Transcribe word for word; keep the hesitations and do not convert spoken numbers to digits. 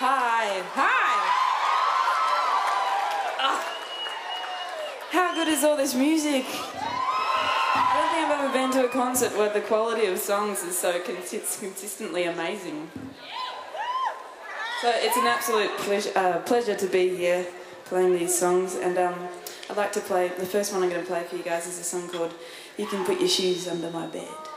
Hi, hi! Oh, how good is all this music? I don't think I've ever been to a concert where the quality of songs is so consist consistently amazing. So it's an absolute pleasure, uh, pleasure to be here playing these songs, and um, I'd like to play, the first one I'm going to play for you guys is a song called You Can Put Your Shoes Under My Bed.